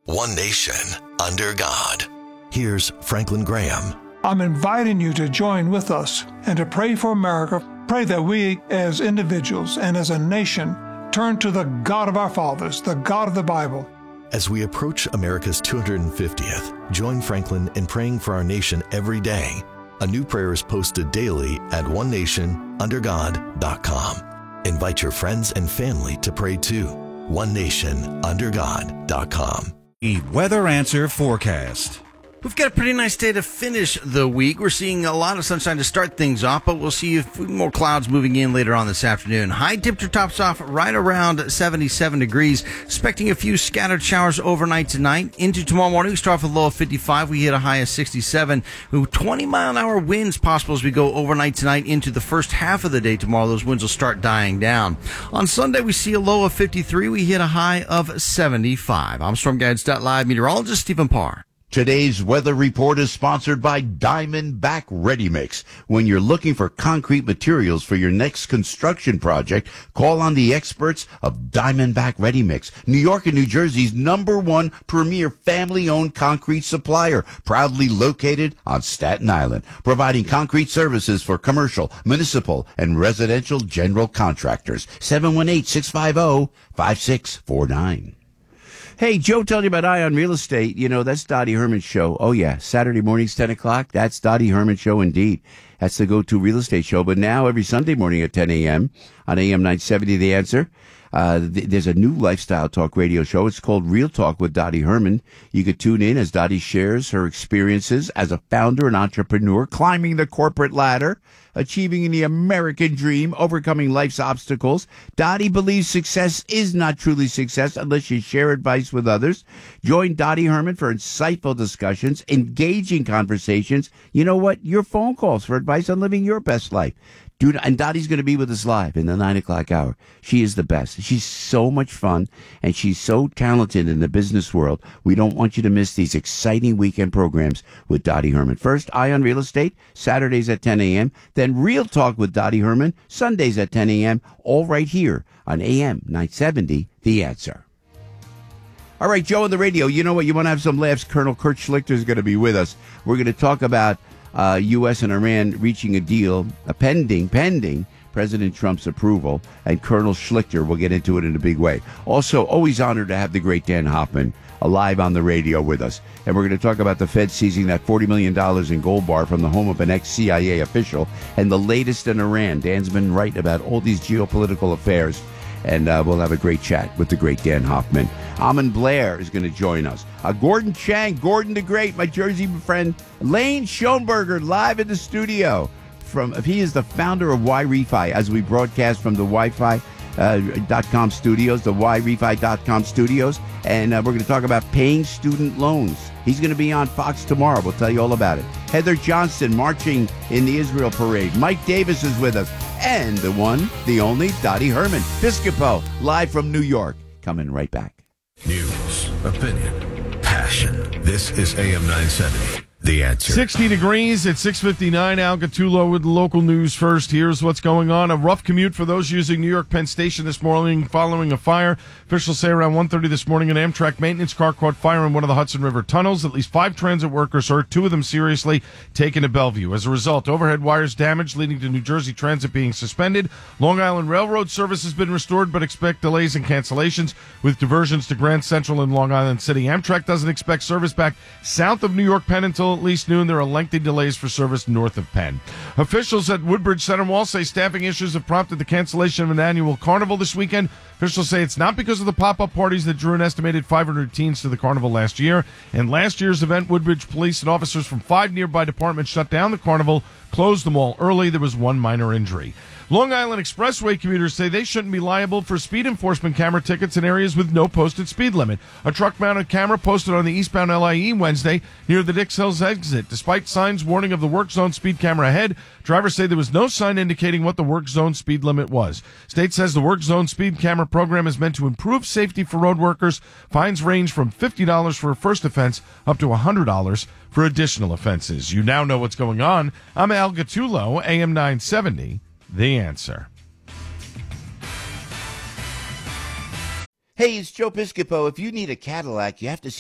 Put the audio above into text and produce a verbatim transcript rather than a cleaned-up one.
One nation, under God. Here's Franklin Graham. I'm inviting you to join with us and to pray for America. Pray that we, as individuals and as a nation, turn to the God of our fathers, the God of the Bible. As we approach America's two hundred fiftieth, join Franklin in praying for our nation every day. A new prayer is posted daily at one nation under god dot com. Invite your friends and family to pray too. one nation under god dot com. Weather Answer Forecast. We've got a pretty nice day to finish the week. We're seeing a lot of sunshine to start things off, but we'll see a few more clouds moving in later on this afternoon. High temperature tops off right around seventy-seven degrees. Expecting a few scattered showers overnight tonight. Into tomorrow morning, we start with a low of fifty-five. We hit a high of sixty-seven. With twenty mile an hour winds possible as we go overnight tonight into the first half of the day tomorrow. Those winds will start dying down. On Sunday, we see a low of fifty-three. We hit a high of seventy-five. I'm Storm Guides dot live meteorologist Stephen Parr. Today's weather report is sponsored by Diamondback Ready Mix. When you're looking for concrete materials for your next construction project, call on the experts of Diamondback Ready Mix, New York and New Jersey's number one premier family-owned concrete supplier, proudly located on Staten Island, providing concrete services for commercial, municipal, and residential general contractors. seven one eight, six five zero, five six four nine. Hey, Joe told you about Ion Real Estate. You know, that's Dottie Herman's show. Oh, yeah. Saturday mornings, ten o'clock. That's Dottie Herman's show indeed. That's the go-to real estate show. But now every Sunday morning at ten a.m. on A M nine seventy, The Answer, uh, th- there's a new lifestyle talk radio show. It's called Real Talk with Dottie Herman. You could tune in as Dottie shares her experiences as a founder and entrepreneur, climbing the corporate ladder, achieving the American dream, overcoming life's obstacles. Dottie believes success is not truly success unless you share advice with others. Join Dottie Herman for insightful discussions, engaging conversations. You know what? Your phone calls for advice on living your best life. Dude, and Dottie's going to be with us live in the nine o'clock hour. She is the best. She's so much fun, and she's so talented in the business world. We don't want you to miss these exciting weekend programs with Dottie Herman. First, Ion Real Estate, Saturdays at ten a.m., then Real Talk with Dottie Herman, Sundays at ten a.m., all right here on A M nine seventy, The Answer. All right, Joe on the radio, you know what? You want to have some laughs? Colonel Kurt Schlichter is going to be with us. We're going to talk about Uh, U S and Iran reaching a deal, a pending, pending President Trump's approval, and Colonel Schlichter will get into it in a big way. Also, always honored to have the great Dan Hoffman alive on the radio with us. And we're going to talk about the Fed seizing that forty million dollars in gold bar from the home of an ex-C I A official and the latest in Iran. Dan's been right about all these geopolitical affairs. And uh, we'll have a great chat with the great Dan Hoffman. Amon Blair is going to join us. Uh, Gordon Chang, Gordon the Great, my Jersey friend, Lane Schoenberger, live in the studio. From he is the founder of Y Refi, as we broadcast from the Wi-Fi uh, dot com studios, the Y Refi dot com studios, and uh, we're going to talk about paying student loans. He's going to be on Fox tomorrow. We'll tell you all about it. Heather Johnson marching in the Israel parade. Mike Davis is with us. And the one, the only, Dottie Herman. Piscopo, live from New York. Coming right back. News, opinion, passion. This is A M nine seventy. The Answer. sixty degrees at six fifty-nine. Al Gattulo with the local news first. Here's what's going on. A rough commute for those using New York Penn Station this morning following a fire. Officials say around one thirty this morning an Amtrak maintenance car caught fire in one of the Hudson River tunnels. At least five transit workers hurt, two of them seriously, taken to Bellevue. As a result, overhead wires damaged, leading to New Jersey Transit being suspended. Long Island Railroad service has been restored, but expect delays and cancellations with diversions to Grand Central and Long Island City. Amtrak doesn't expect service back south of New York Penn until at least noon. There are lengthy delays for service north of Penn. Officials at Woodbridge Center Mall say staffing issues have prompted the cancellation of an annual carnival this weekend. Officials say it's not because of the pop-up parties that drew an estimated five hundred teens to the carnival last year. In last year's event, Woodbridge police and officers from five nearby departments shut down the carnival, closed the mall early. There was one minor injury. Long Island Expressway commuters say they shouldn't be liable for speed enforcement camera tickets in areas with no posted speed limit. A truck-mounted camera posted on the eastbound L I E Wednesday near the Dix Hills exit. Despite signs warning of the work zone speed camera ahead, drivers say there was no sign indicating what the work zone speed limit was. State says the work zone speed camera program is meant to improve safety for road workers. Fines range from fifty dollars for a first offense up to one hundred dollars for additional offenses. You now know what's going on. I'm Al Gattulo, A M nine seventy. The Answer. Hey, it's Joe Piscopo. If you need a Cadillac, you have to see